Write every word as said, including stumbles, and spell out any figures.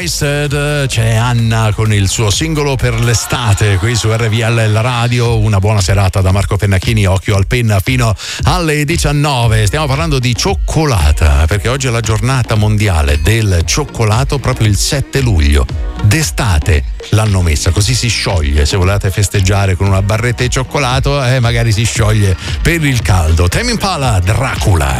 C'è Anna con il suo singolo per l'estate qui su R V L la radio. Una buona serata da Marco Pennacchini, occhio al penna fino alle diciannove. Stiamo parlando di cioccolata perché oggi è la giornata mondiale del cioccolato, proprio il sette luglio. D'estate l'hanno messa, così si scioglie. Se volete festeggiare con una barretta di cioccolato, eh, magari si scioglie per il caldo. Tame Impala, Dracula.